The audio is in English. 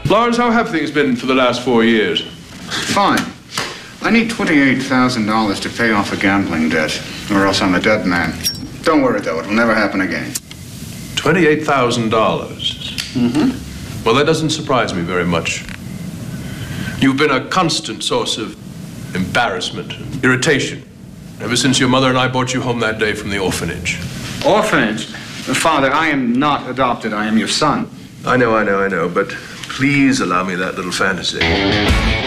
Lawrence, how have things been for the last 4 years? Fine. I need $28,000 to pay off a gambling debt, or else I'm a dead man. Don't worry, though. It will never happen again. $28,000? Mm-hmm. Well, that doesn't surprise me very much. You've been a constant source of embarrassment and irritation ever since your mother and I brought you home that day from the orphanage. Orphanage? Father, I am not adopted. I am your son. I know, but please allow me that little fantasy.